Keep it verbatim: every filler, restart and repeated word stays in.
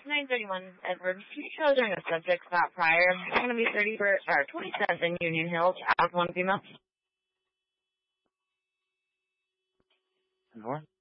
nine thirty-one Edward. You children of subject Scott Pryor. It's going to be thirty for, or twenty-seven Union Hill. Child, one female. North.